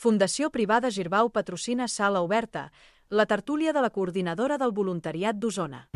Fundació Privada Girbau patrocina Sala Oberta, la tertúlia de la coordinadora del voluntariat d'Osona.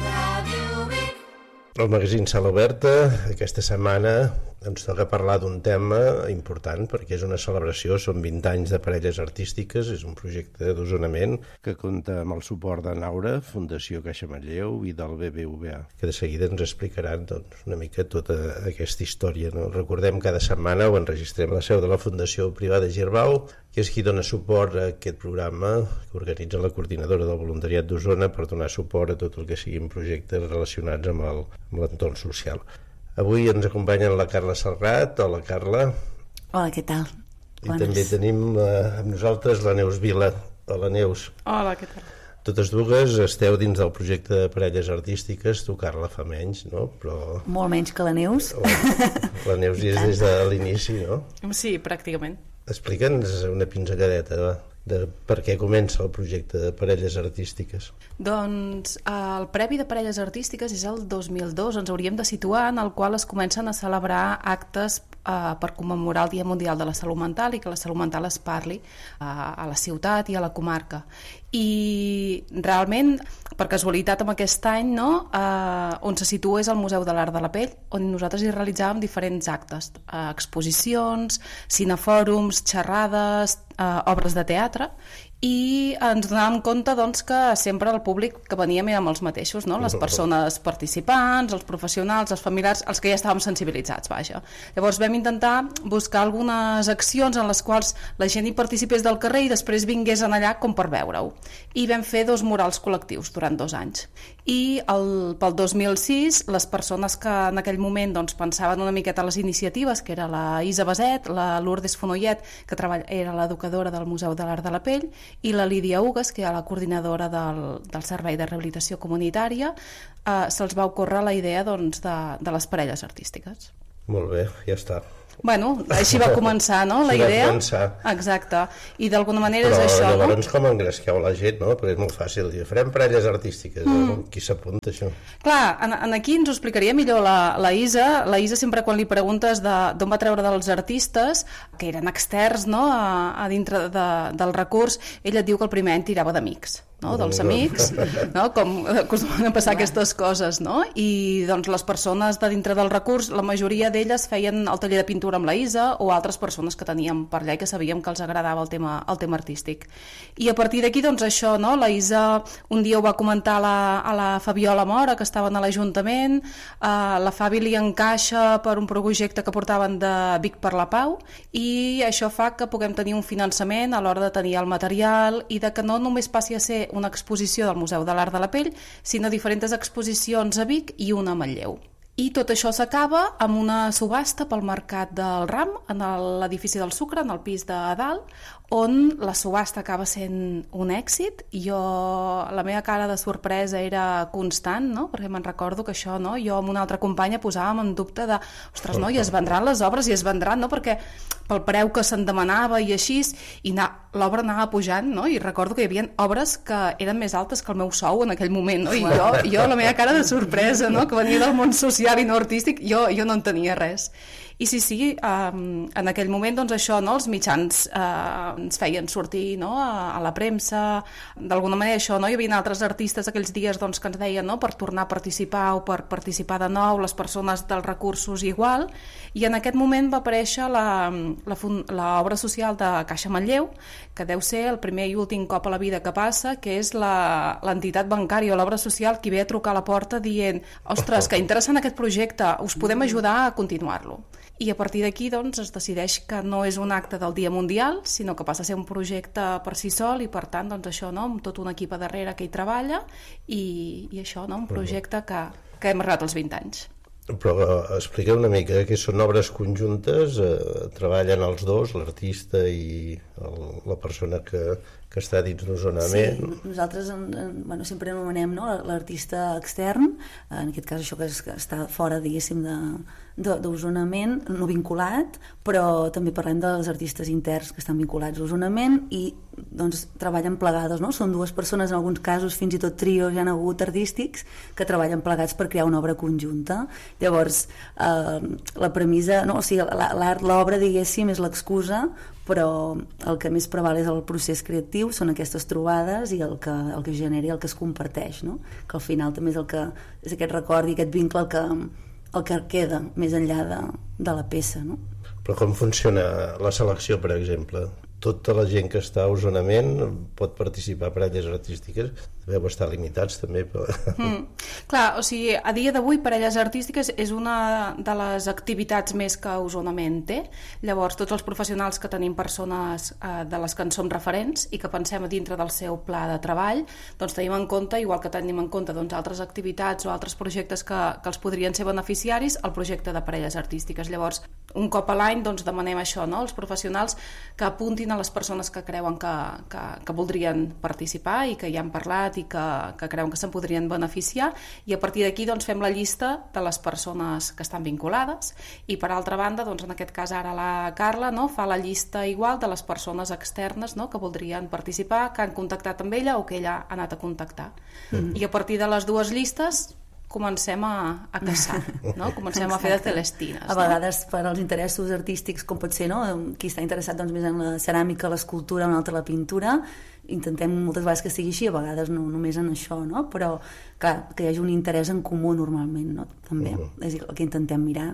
El magazín Sala Oberta aquesta setmana ens toca parlar d'un tema important perquè és una celebració, són 20 anys de parelles artístiques, és un projecte d'osonament que compta amb el suport de Naura, Fundació Caixa Manlleu i del BBVA, que de seguida ens explicaran una mica tota aquesta història. Recordem cada setmana ho enregistrem a la seu de la Fundació Privada Girbau, que és qui dona suport a aquest programa que organitza la coordinadora del voluntariat d'Osona per donar suport a tot el que siguin projectes relacionats amb l'entorn social. Avui ens acompanyen la Carla Serrat. Hola, Carla. Hola, què tal? I també tenim amb nosaltres la Neus Vila. Hola, Neus. Hola, què tal? Totes dues esteu dins del projecte de parelles artístiques. Tu, Carla, fa menys, no? Però... Molt menys que la Neus. La Neus hi és des de l'inici, no? Sí, pràcticament. Explica'ns una pinzelladeta de per què comença el projecte de parelles artístiques. Doncs el previ de parelles artístiques és el 2002, ens hauríem de situar, en el qual es comencen a celebrar actes per commemorar el Dia Mundial de la Salut Mental i que la salut mental es parli a la ciutat i a la comarca. I realment, per casualitat, en aquest any, no, on se situa és el Museu de l'Art de la Pell, on nosaltres hi realitzàvem diferents actes, exposicions, cinefòrums, xerrades, obres de teatre, i ens donàvem compte doncs, que sempre el públic que veníem érem els mateixos, no? Les persones participants, els professionals, els familiars, els que ja estàvem sensibilitzats, vaja. Llavors vam intentar buscar algunes accions en les quals la gent hi participés del carrer i després vingués en allà com per veure-ho. I vam fer 2 murals col·lectius durant 2 anys. I pel 2006 les persones que en aquell moment doncs, pensaven una miqueta a les iniciatives, que era la Isa Baset, la Lourdes Fonollet, que era l'educadora del Museu de l'Art de la Pell, i la Lídia Ugues, que era la coordinadora del Servei de Rehabilitació Comunitària, se'ls va ocórrer la idea doncs, de les parelles artístiques. Molt bé, ja està. Bueno, així va començar, no?, la idea. Exacte. I d'alguna manera és això, no? Però llavors com engresqueu la gent, no? Perquè és molt fàcil dir, farem parelles artístiques, qui s'apunta això? Clar, aquí ens ho explicaria millor la Isa. La Isa sempre quan li preguntes d'on va treure dels artistes, que eren externs, no?, a dintre del recurs, ella et diu que el primer any tirava d'amics, no? Dels amics, no? Com acostumen a passar aquestes coses, no? I doncs les persones de dintre del recurs, la majoria d'elles feien el taller de pintura amb la Isa o altres persones que teníem per allà i que sabíem que els agradava el tema artístic. I a partir d'aquí, doncs això, no? La Isa un dia ho va comentar a la Fabiola Mora, que estaven a l'Ajuntament, la Fabi li encaixa per un projecte que portaven de Vic per la Pau, i això fa que puguem tenir un finançament a l'hora de tenir el material i de que no només passi a ser una exposició del Museu de l'Art de la Pell, sinó diferents exposicions a Vic i una a Manlleu. I tot això s'acaba amb una subhasta pel Mercat del Ram, en l'edifici del Sucre, en el pis de dalt, on la subhasta acaba sent un èxit. La meva cara de sorpresa era constant, no? Perquè me'n recordo que això, no? Jo amb una altra companya posàvem en dubte de, ostres, no, i es vendran les obres, i es vendran, no? Perquè pel preu que se'n demanava i així, i l'obra anava pujant, no? I recordo que hi havia obres que eren més altes que el meu sou en aquell moment, no? I jo la meva cara de sorpresa, no? Que venia del món social i no artístic, jo no en tenia res. I sí, en aquell moment, doncs això, no? Els mitjans ens feien sortir, no? A la premsa, d'alguna manera això, no? Hi havia altres artistes aquells dies doncs, que ens deien, no? Per tornar a participar o per participar de nou, les persones dels recursos igual, i en aquest moment va aparèixer l'obra social de Caixa Manlleu, que deu ser el primer i últim cop a la vida que passa, que és l'entitat bancària o l'obra social qui ve a trucar a la porta dient, ostres, que interessant aquest projecte, us podem ajudar a continuar-lo. I a partir d'aquí doncs, es decideix que no és un acte del Dia Mundial, sinó que passa a ser un projecte per si sol i per tant doncs, això, no? Amb tot un equip a darrere que hi treballa i això, no? Un projecte que hem arribat als 20 anys. Però explica una mica que són obres conjuntes, treballen els dos, l'artista i la persona que està dins d'Osonament. Sí, nosaltres sempre anomenem, no, l'artista extern, en aquest cas això que està fora, diguéssim, d'Osonament, no vinculat, però també parlem dels artistes interns que estan vinculats a Osonament i doncs, treballen plegades, no? Són dues persones, en alguns casos fins i tot trios hi ha hagut artístics que treballen plegats per crear una obra conjunta. Llavors la premissa, no? O sigui, l'obra, diguéssim, és l'excusa, però el que més preval és el procés creatiu, són aquestes trobades i el que genera, el que es comparteix, no? Que al final també és aquest record i aquest vincle el que queda més enllà de la peça, no? Però com funciona la selecció, per exemple? Tota la gent que està a Osonament pot participar a parelles artístiques, deveu estar limitats també. Clar, o sigui, a dia d'avui parelles artístiques és una de les activitats més que Osonament té. Llavors, tots els professionals que tenim persones de les que en som referents i que pensem dintre del seu pla de treball, doncs tenim en compte, igual que tenim en compte doncs, altres activitats o altres projectes que els podrien ser beneficiaris, el projecte de parelles artístiques. Llavors, un cop a l'any doncs, demanem això, no? Els professionals que apuntin a les persones que creuen que voldrien participar i que hi han parlat i que creuen que se'n podrien beneficiar, i a partir d'aquí doncs, fem la llista de les persones que estan vinculades, i per altra banda, doncs, en aquest cas ara la Carla, no, fa la llista igual de les persones externes, no, que voldrien participar, que han contactat amb ella o que ella ha anat a contactar. I a partir de les dues llistes comencem a caçar, no? Comencem a fer de celestines. A vegades, per als interessos artístics, com pot ser, no? Qui està interessat doncs, més en la ceràmica, l'escultura, un altre la pintura, intentem moltes vegades que sigui així, a vegades no només en això, no? Però clar, que hi hagi un interès en comú normalment, no? També és el que intentem mirar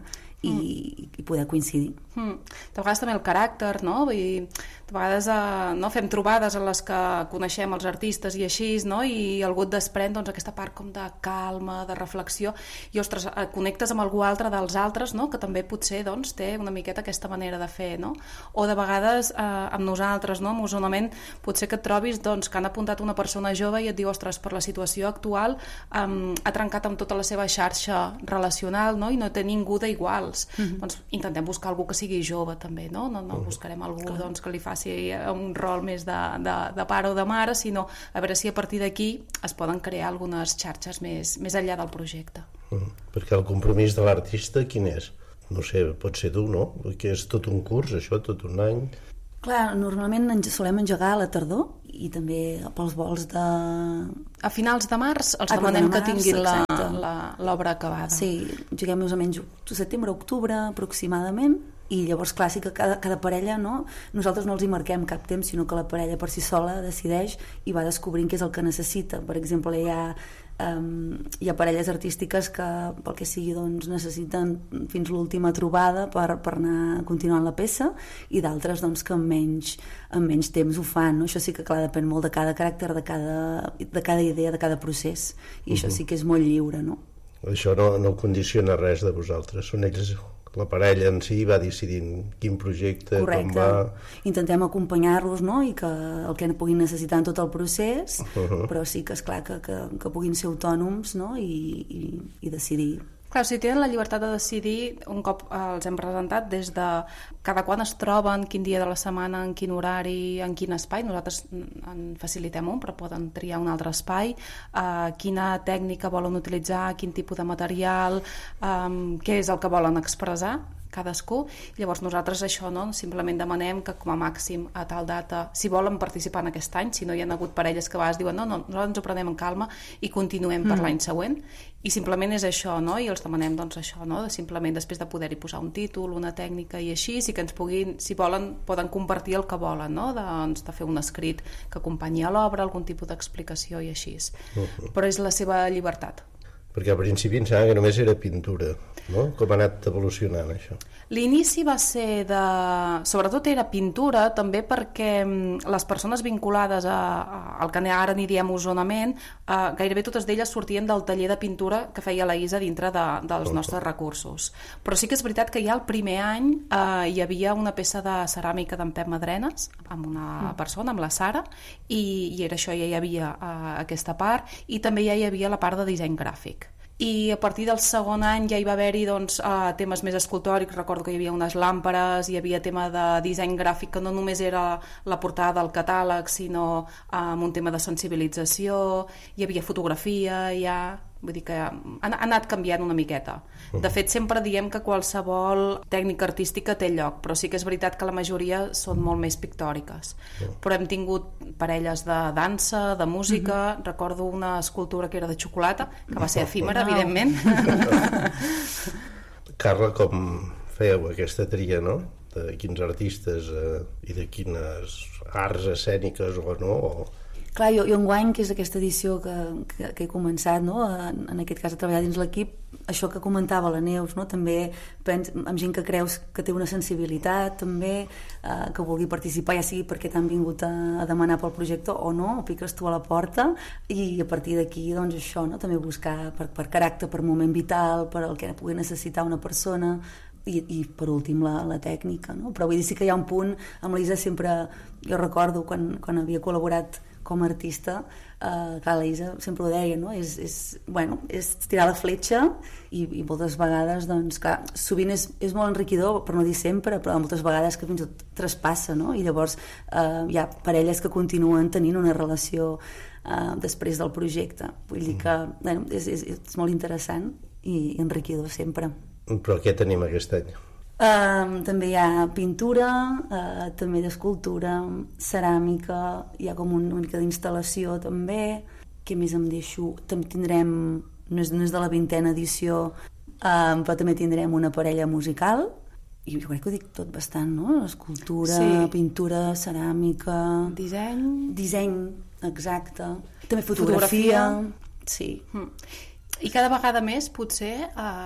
i poder coincidir. De vegades també el caràcter, no? Vull dir, de vegades no, fem trobades en les que coneixem els artistes i així, no? I algú et desprèn doncs, aquesta part com de calma, de reflexió, i ostres, connectes amb algú altre dels altres, no? Que també potser doncs, té una miqueta aquesta manera de fer, no? O de vegades amb nosaltres, no? Amb Osonament, potser que et trobis doncs, que han apuntat una persona jove i et diu, ostres, per la situació actual ha trencat amb tota la seva xarxa relacional, no? I no té ningú d'iguals. Doncs intentem buscar algú que sigui jove també, no? No buscarem algú doncs, que li faci un rol més de pare o de mare, sinó a veure si a partir d'aquí es poden crear algunes xarxes més enllà del projecte. Perquè el compromís de l'artista quin és? No sé, pot ser dur, no? Que és tot un curs, això, tot un any. Clar, normalment solem engegar a la tardor i també pels vols de... A finals de març els demanem que tinguin l'obra acabada. Sí, engeguem més o menys setembre, octubre aproximadament, i llavors clar, sí que cada parella, no? Nosaltres no els hi marquem cap temps, sinó que la parella per si sola decideix i va descobrint què és el que necessita. Per exemple, hi ha parelles artístiques que pel que sigui doncs, necessiten fins l'última trobada per anar continuant la peça, i d'altres doncs, que amb menys temps ho fan, no? Això sí que clar, depèn molt de cada caràcter, de cada idea, de cada procés, i això sí que és molt lliure, no? Això no condiciona res de vosaltres, són ells, la parella en si va decidint quin projecte, correcte, com va... Intentem acompanyar-los, no? I que el que puguin necessitar en tot el procés, però sí que és clar que puguin ser autònoms, no? I decidir. Clar, si tenen la llibertat de decidir, un cop els hem presentat des de cada quan es troben, quin dia de la setmana, en quin horari, en quin espai, nosaltres en facilitem un, però poden triar un altre espai, quina tècnica volen utilitzar, quin tipus de material, què és el que volen expressar cadascú. Llavors nosaltres això, no? Simplement demanem que com a màxim a tal data, si volen participar en aquest any, si no hi ha hagut parelles que a vegades diuen no, nosaltres ens ho prenem en calma i continuem per l'any següent, i simplement és això, no? I els demanem doncs això, no? Simplement després de poder-hi posar un títol, una tècnica i així, i que ens puguin, si volen, poden compartir el que volen, no? De fer un escrit que acompanyi a l'obra, algun tipus d'explicació i així. Però és la seva llibertat. Perquè al principi em sembla que només era pintura, no? Com ha anat evolucionant això? L'inici va ser sobretot era pintura, també perquè les persones vinculades al que ara n'hi diem Osonament, gairebé totes d'elles sortien del taller de pintura que feia la Isa dintre dels nostres recursos. Però sí que és veritat que ja el primer any hi havia una peça de ceràmica d'en Pep Madrenes, amb una persona, amb la Sara, i era això, ja hi havia aquesta part, i també ja hi havia la part de disseny gràfic. I a partir del segon any ja hi va haver-hi doncs, temes més escultòrics. Recordo que hi havia unes làmperes, hi havia tema de disseny gràfic, que no només era la portada del catàleg, sinó amb un tema de sensibilització, hi havia fotografia, ja... vull dir que ha anat canviant una miqueta. De fet, sempre diem que qualsevol tècnica artística té lloc, però sí que és veritat que la majoria són molt més pictòriques. Però hem tingut parelles de dansa, de música, recordo una escultura que era de xocolata, que va ser efímera, evidentment. Carla, com fèieu aquesta tria, no?, de quins artistes i de quines arts escèniques o no, Clar, jo enguany, que és aquesta edició que he començat, no? En aquest cas a treballar dins l'equip, això que comentava la Neus, no? També amb gent que creus que té una sensibilitat, també, que vulgui participar, ja sigui perquè t'han vingut a demanar pel projecte o no, o piques tu a la porta, i a partir d'aquí, doncs això, no? També buscar per caràcter, per moment vital, per el que pugui necessitar una persona, i per últim la tècnica, no? Però vull dir, sí que hi ha un punt, amb l'Isa sempre, jo recordo quan havia col·laborat com a artista, clar, la Isa sempre ho deia, no? És tirar la fletxa i moltes vegades, doncs, clar, sovint és molt enriquidor, per no dir sempre, però moltes vegades que fins i tot traspassa, no? I llavors hi ha parelles que continuen tenint una relació després del projecte. Vull dir que és molt interessant i enriquidor sempre. Però què tenim aquest any? També hi ha pintura, també d'escultura, ceràmica, hi ha com una mica d'instal·lació també. Què més em deixo? També tindrem, no és de la 20a edició, però també tindrem una parella musical, i jo crec que ho dic tot bastant, no? Escultura, sí. Pintura, ceràmica... Disseny, exacte. També fotografia. Sí. I cada vegada més, potser...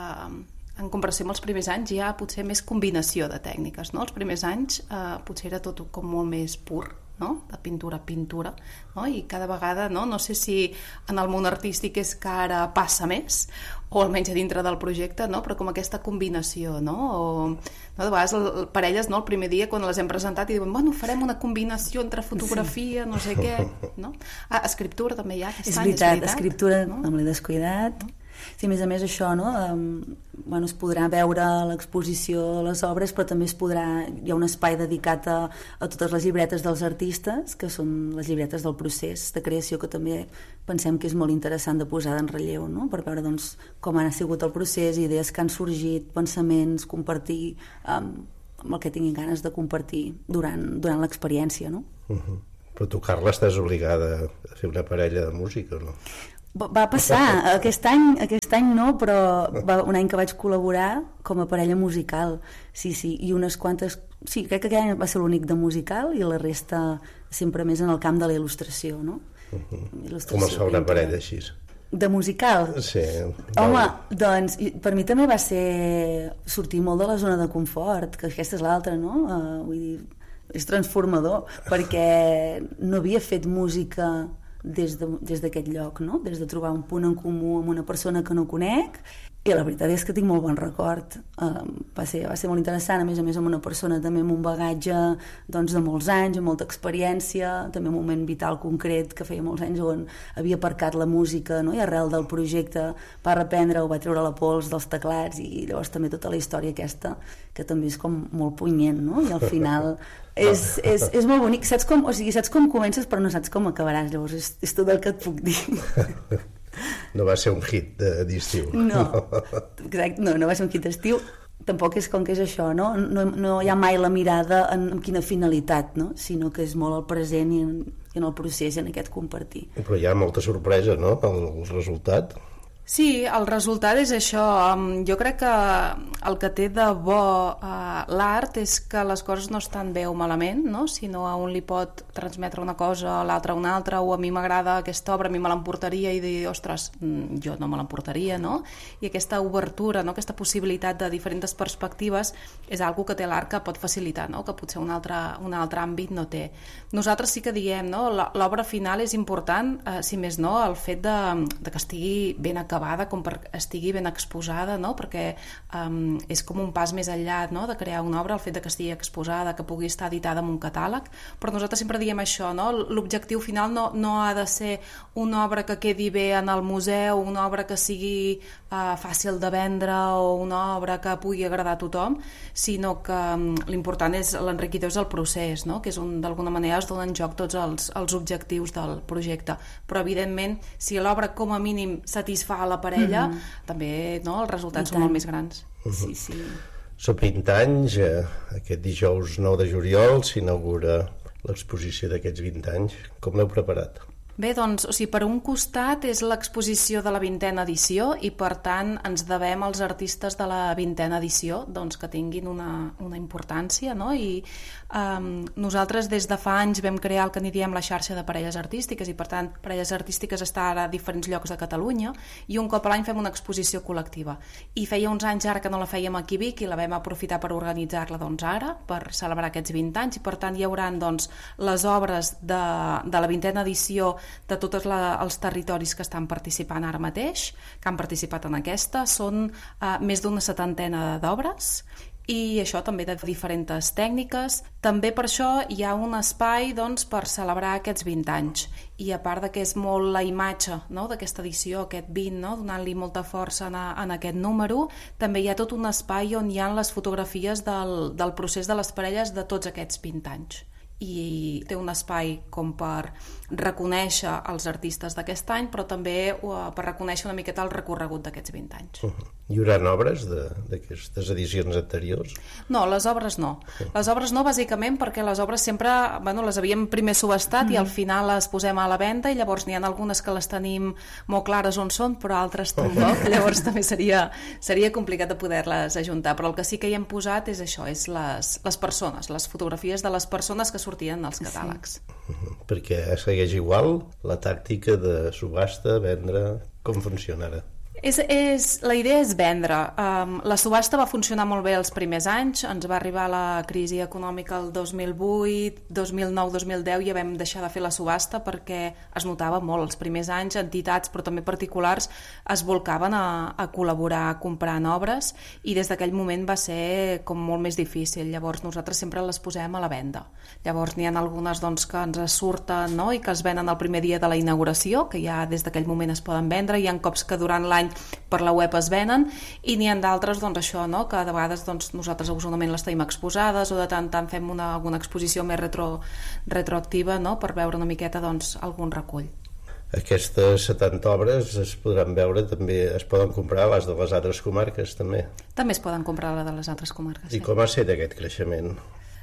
en comparació amb els primers anys, hi ha potser més combinació de tècniques, no? Els primers anys potser era tot com molt més pur, no? De pintura a pintura, no? I cada vegada, no sé si en el món artístic és que ara passa més, o almenys a dintre del projecte, no? Però com aquesta combinació, no? De vegades parelles, no? El primer dia quan les hem presentat i diuen, bueno, farem una combinació entre fotografia, no sé què, no? Escriptura també hi ha aquest any, és veritat. Escriptura, no me l'he descuidat. Sí, a més això, no? Es podrà veure l'exposició de les obres, però també hi ha un espai dedicat a totes les llibretes dels artistes, que són les llibretes del procés de creació, que també pensem que és molt interessant de posar en relleu, no? Per veure doncs, com ha sigut el procés, idees que han sorgit, pensaments, compartir amb el que tinguin ganes de compartir durant l'experiència, no? Però tu, Carla, estàs obligada a fer una parella de música, no? Va passar, aquest any no, però un any que vaig col·laborar com a parella musical, sí, i unes quantes, sí, crec que aquest any va ser l'únic de musical i la resta sempre més en el camp de la il·lustració, no? Com es fa una parella així? De musical? Sí. Home, doncs, per mi també va ser sortir molt de la zona de confort, que aquesta és l'altra, no? Vull dir, és transformador, perquè no havia fet música des d'aquest lloc, no? Des de trobar un punt en comú amb una persona que no conec, i la veritat és que tinc molt bon record. Va ser molt interessant, a més amb una persona també amb un bagatge doncs, de molts anys, amb molta experiència, també un moment vital concret que feia molts anys on havia aparcat la música, no? I arrel del projecte va reprendre o va treure la pols dels teclats, i llavors també tota la història aquesta, que també és com molt punyent, no? I al final és molt bonic, saps com comences però no saps com acabaràs, llavors és tot el que et puc dir. No va ser un hit d'estiu. No, exacte, no va ser un hit d'estiu. Tampoc és com que és això, no? No hi ha mai la mirada en quina finalitat, no? Sinó que és molt el present i en el procés, en aquest compartir. Però hi ha molta sorpresa, no?, el resultat. Sí, el resultat és això. Jo crec que el que té de bo l'art és que les coses no estan bé o malament, no? Sinó a un li pot transmetre una cosa, a l'altre una altra, o a mi m'agrada aquesta obra, a mi me l'emportaria, i dir, ostres, jo no me l'emportaria, no? I aquesta obertura, no? Aquesta possibilitat de diferents perspectives és algo que té l'art que pot facilitar, no? Que potser un altre àmbit no té. Nosaltres sí que diem, no? L'obra final és important, si més no, el fet de que estigui ben acabada, com per estigui ben exposada, no? Perquè és com un pas més enllà, no? De crear una obra, el fet de que estigui exposada, que pugui estar editada en un catàleg, però nosaltres sempre diem això, no? L'objectiu final no ha de ser una obra que quedi bé en el museu, una obra que sigui fàcil de vendre o una obra que pugui agradar a tothom, sinó que l'important és l'enriquidor, és el procés, no? Que és d'alguna manera es donen en joc tots els objectius del projecte, però evidentment si l'obra com a mínim satisfà la parella, també no, els resultats són molt més grans. Sí, sí. Són 20 anys, aquest dijous 9 de juliol s'inaugura l'exposició d'aquests 20 anys. Com l'heu preparat? Bé, doncs, per un costat és l'exposició de la 20a edició i, per tant, ens devem als artistes de la 20a edició que tinguin una importància, no? I nosaltres des de fa anys vam crear el que n'hi diem la xarxa de parelles artístiques i, per tant, Parelles Artístiques està ara a diferents llocs de Catalunya i un cop a l'any fem una exposició col·lectiva. I feia uns anys ara que no la fèiem aquí a Vic i la vam aprofitar per organitzar-la ara, per celebrar aquests 20 anys i, per tant, hi haurà les obres de la 20a edició de tots els territoris que estan participant ara mateix, que han participat en aquesta. Són més d'una 70ena d'obres i això també de diferents tècniques. També per això hi ha un espai per celebrar aquests 20 anys. I a part de que és molt la imatge d'aquesta edició, aquest 20, donant-li molta força en aquest número, també hi ha tot un espai on hi ha les fotografies del procés de les parelles de tots aquests 20 anys. I té un espai com per reconèixer els artistes d'aquest any, però també per reconèixer una miqueta el recorregut d'aquests 20 anys. Hi haurà obres d'aquestes edicions anteriors? No, les obres no. Les obres no, bàsicament, perquè les obres sempre les havíem primer subestat i al final les posem a la venda i llavors n'hi ha algunes que les tenim molt clares on són, però altres tampoc. Llavors també seria complicat de poder-les ajuntar. Però el que sí que hi hem posat és això, és les persones, les fotografies de les persones que sortien als catàlegs. Perquè segueix igual la tàctica de subhasta, vendre, com funciona ara? La idea és vendre. La subhasta va funcionar molt bé els primers anys, ens va arribar la crisi econòmica el 2008, 2009, 2010 i ja vam deixar de fer la subhasta perquè es notava molt. Els primers anys entitats, però també particulars, es volcaven a col·laborar comprant obres i des d'aquell moment va ser com molt més difícil. Llavors nosaltres sempre les posem a la venda. Llavors n'hi ha algunes que ens surten i que es venen el primer dia de la inauguració, que ja des d'aquell moment es poden vendre. Hi ha cops que durant l'any per la web es venen i n'hi ha d'altres això, que de vegades nosaltres usonament les tenim exposades o de tant en tant fem alguna exposició més retroactiva per veure una miqueta algun recull. Aquestes 70 obres es podran veure, també es poden comprar les de les altres comarques també? També es poden comprar les de les altres comarques. I com ha estat aquest creixement?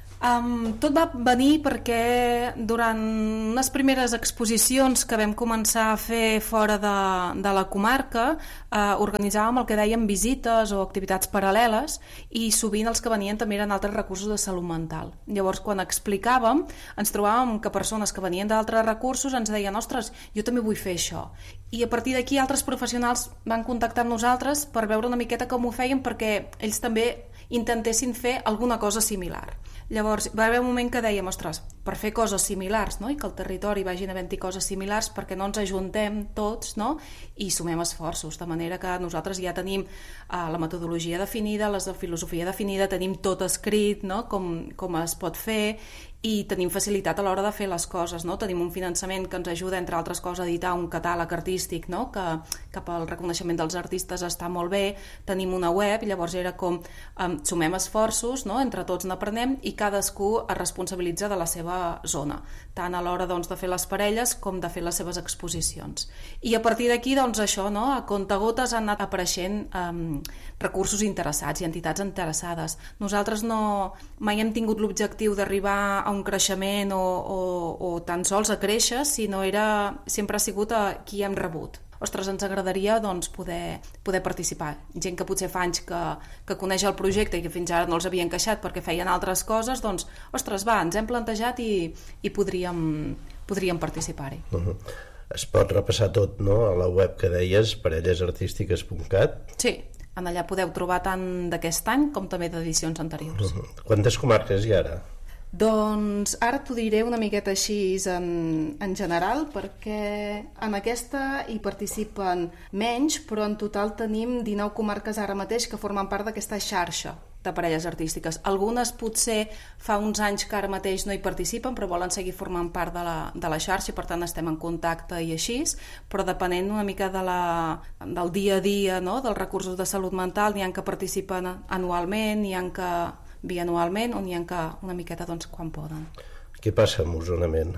Tot va venir perquè durant unes primeres exposicions que vam començar a fer fora de la comarca organitzàvem el que dèiem visites o activitats paral·leles i sovint els que venien també eren altres recursos de salut mental. Llavors quan explicàvem ens trobàvem que persones que venien d'altres recursos ens deien ostres, jo també vull fer això. I a partir d'aquí altres professionals van contactar amb nosaltres per veure una miqueta com ho feien perquè ells també intentessin fer alguna cosa similar. Llavors va haver un moment que dèiem, ostres, per fer coses similars i que al territori vagin havent-hi coses similars perquè no ens ajuntem tots i sumem esforços, de manera que nosaltres ja tenim la metodologia definida, la filosofia definida, tenim tot escrit, com es pot fer i tenim facilitat a l'hora de fer les coses, tenim un finançament que ens ajuda, entre altres coses, a editar un catàleg artístic que cap al reconeixement dels artistes està molt bé, tenim una web, llavors era com sumem esforços, entre tots n'aprenem i cadascú es responsabilitza de la seva zona, tant a l'hora de fer les parelles com de fer les seves exposicions. I a partir d'aquí, això, a comptagotes han anat apareixent recursos interessats i entitats interessades. Nosaltres mai hem tingut l'objectiu d'arribar a un creixement o tan sols a créixer, sinó sempre ha sigut a qui hem rebut. Ostres, ens agradaria poder participar. Gent que potser fa anys que coneix el projecte i que fins ara no els havia encaixat perquè feien altres coses, ostres, ens hem plantejat i podríem participar-hi. Es pot repassar tot, a la web que deies, parellesartístiques.cat? Sí, en allà podeu trobar tant d'aquest any com també d'edicions anteriors. Quantes comarques hi ha ara? Doncs ara t'ho diré una miqueta així en general, perquè en aquesta hi participen menys, però en total tenim 19 comarques ara mateix que formen part d'aquesta xarxa de parelles artístiques. Algunes potser fa uns anys que ara mateix no hi participen, però volen seguir formant part de la xarxa i per tant estem en contacte i així, però depenent una mica del dia a dia, dels recursos de salut mental, n'hi ha que participen anualment, n'hi ha que bianualment o n'hi ha que una miqueta quan poden. Què passa amb usonament?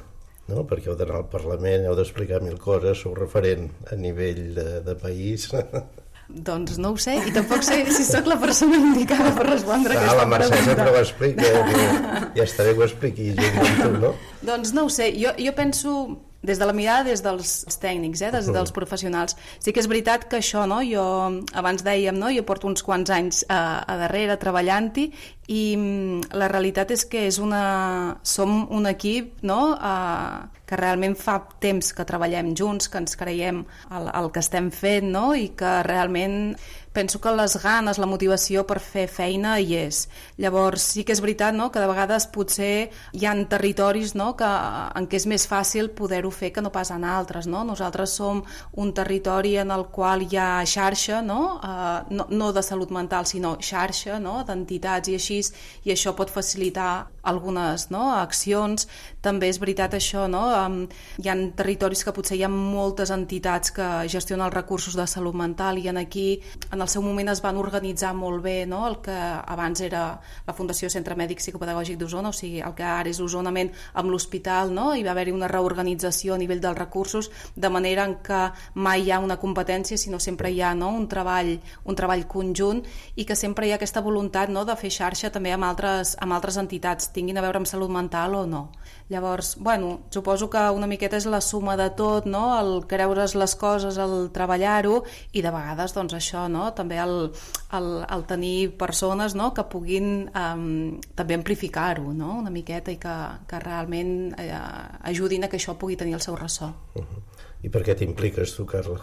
no? Perquè heu d'anar al Parlament, heu d'explicar 1000 coses, sou referent a nivell de país. Doncs no ho sé, i tampoc sé si sóc la persona indicada per respondre aquesta la Mercè pregunta. sempre ho explica, ja està bé que ho expliqui gent com tu, no? Doncs no ho sé, jo penso des de la mirada, des dels tècnics, des dels professionals. Sí que és veritat que això, no? Jo abans dèiem, no? Jo porto uns quants anys a darrere treballant-hi i la realitat és que som un equip, no? Que realment fa temps que treballem junts, que ens creiem el que estem fent, no? I que realment penso que les ganes, la motivació per fer feina hi és. Llavors sí que és veritat, no? Que de vegades potser hi ha territoris, no? En què és més fàcil poder-ho fer que no pas en altres, no? Nosaltres som un territori en el qual hi ha xarxa, no? No de salut mental, sinó xarxa, no? D'entitats i així, i això pot facilitar algunes, no? Accions. També és veritat això, no? Hi ha territoris que potser hi ha moltes entitats que gestionen els recursos de salut mental i aquí en el seu moment es van organitzar molt bé, no? El que abans era la Fundació Centre Mèdic Psicopedagògic d'Osona, o sigui, el que ara és Osonament amb l'hospital, no? Hi va haver-hi una reorganització a nivell dels recursos, de manera en què mai hi ha una competència, sinó sempre hi ha, no? un treball conjunt i que sempre hi ha aquesta voluntat, no? De fer xarxa també amb altres entitats, tinguin a veure amb salut mental o no. Llavors, bueno, suposo que una miqueta és la suma de tot, no? El creure's les coses, el treballar-ho i de vegades, doncs això, no? També el tenir persones, no? Que puguin també amplificar-ho, no? Una miqueta i que realment ajudin a que això pugui tenir el seu ressò. I per què t'impliques tu, Carla?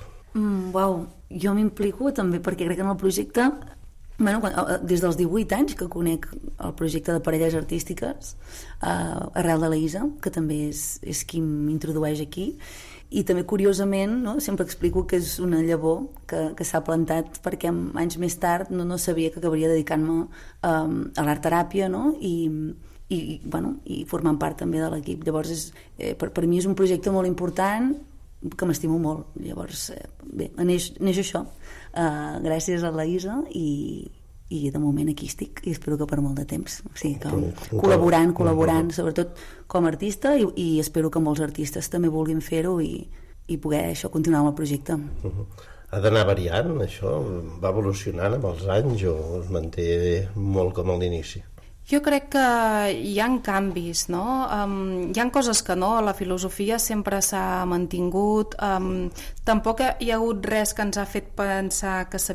Jo m'implico també perquè crec que en el projecte, des dels 18 anys que conec el projecte de parelles artístiques arrel de la Isa, que també és qui m'introdueix aquí, i també curiosament, no? Sempre explico que és una llavor que s'ha plantat perquè anys més tard no sabia que acabaria dedicant-me a l'art-teràpia, no? I formant part també de l'equip. Llavors per mi és un projecte molt important que m'estimo molt. Llavors bé, neix això gràcies a la Isa i de moment aquí estic i espero que per molt de temps, o sigui, que col·laborant sobretot com a artista i espero que molts artistes també vulguin fer-ho i poder això continuar amb el projecte. Ha d'anar variant això? Va evolucionant amb els anys o es manté molt com a l'inici? Jo crec que hi ha canvis, no? Hi ha coses que no, la filosofia sempre s'ha mantingut, tampoc hi ha hagut res que ens ha fet pensar que s'havia